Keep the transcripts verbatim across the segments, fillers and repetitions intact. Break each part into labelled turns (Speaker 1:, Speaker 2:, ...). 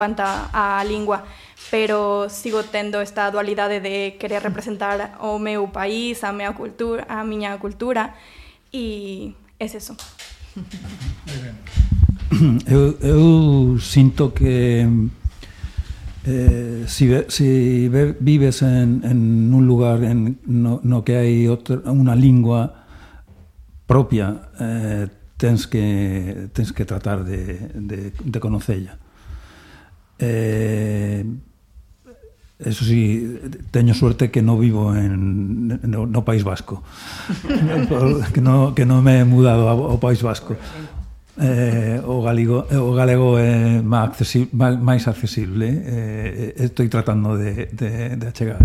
Speaker 1: quanta a lingua, pero sigo tendo esta dualidade de querer representar o meu país, a miña cultura, a miña cultura, e é eso.
Speaker 2: Eu, eu sinto que eh, si, si vives en, en un lugar en, no, no que hai outra, unha lingua propia, eh, tens que tens que tratar de, de, de conocella. Eh, eso sí, teño suerte que non vivo en, no, no País Vasco, que non que no me he mudado ao País Vasco. Eh, o galego o galego é máis accesible, máis accesible, eh, estou tratando de, de, de achegar.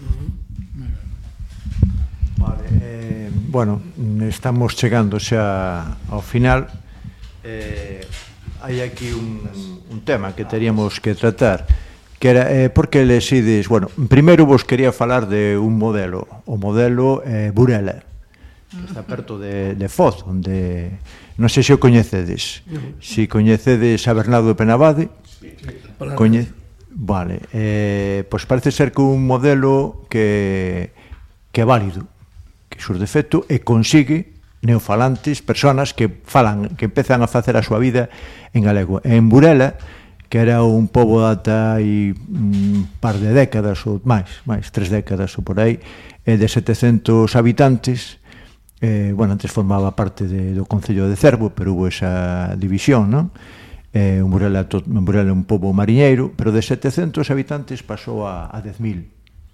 Speaker 3: Vale, eh, bueno, estamos chegando xa ao final. Eh, hai aquí un, un tema que teríamos que tratar, que era eh, por que lesides. Bueno, primeiro vos quería falar de un modelo, o modelo eh, Burela, que está perto de, de Foz, onde non sei se o coñecedes. Si coñecedes a Bernardo de Penabade, coñe... Vale, eh, pois parece ser que un modelo que que é válido, que sur defecto e consigue neofalantes, personas que falan, que empezan a facer a súa vida en galego. En Burela, que era un pobo ata hai un par de décadas ou máis, máis tres décadas ou por aí, de setecentos habitantes. Eh, bueno, antes formaba parte de, do Concello de Cervo, pero hubo esa división, non? Eh, un Burela, to, un Burela un pobo mariñeiro, pero de setecentos habitantes pasou a, a dez mil.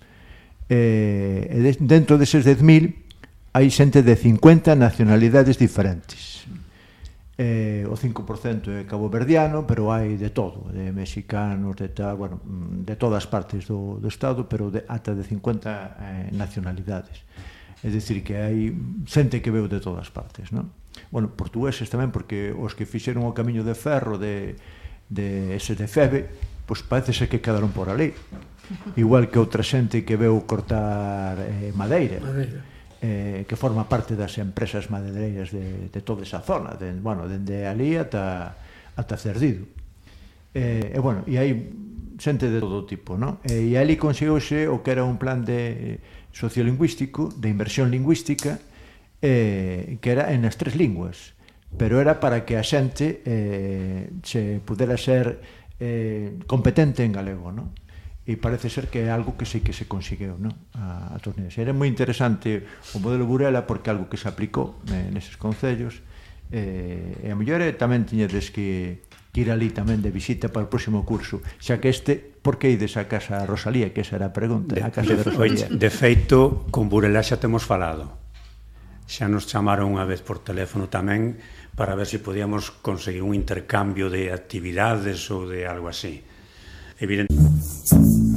Speaker 3: Eh, e de, dentro deses dez mil hai xente de cincuenta nacionalidades diferentes. Eh, o cinco por cento é caboverdiano, pero hai de todo, de mexicanos, de tal, bueno, de todas partes do, do estado, pero de, ata de cincuenta eh, nacionalidades. É dicir, que hai xente que veu de todas partes, non? Bueno, portugueses tamén, porque os que fixeron o camiño de ferro de, de ese de Febe, pois parece ser que quedaron por ali. Igual que outra xente que veu cortar eh, madeira. Madeira. Eh, que forma parte das empresas madeireiras de, de toda esa zona, de, bueno, dende ali ata, ata Cerdido. Eh, e, bueno, e hai xente de todo tipo, non? E, e ali conseguiuse o que era un plan de sociolingüístico, de inversión lingüística, eh, que era en as tres linguas, pero era para que a xente eh, se pudera ser eh, competente en galego, non? E parece ser que é algo que sí que se conseguiu, non? A, a torneos. Era moi interesante o modelo Burela porque é algo que se aplicou eh, neses concellos, eh, e a mellor tamén tiñedes que, que ir ali tamén de visita para o próximo curso, xa que este, por que ides a casa a Rosalía, que esa era a pregunta,
Speaker 4: de,
Speaker 3: a casa de, de Rosalía.
Speaker 4: De feito, con Burela xa temos falado, xa nos chamaron unha vez por teléfono tamén para ver se podíamos conseguir un intercambio de actividades ou de algo así. Evidentemente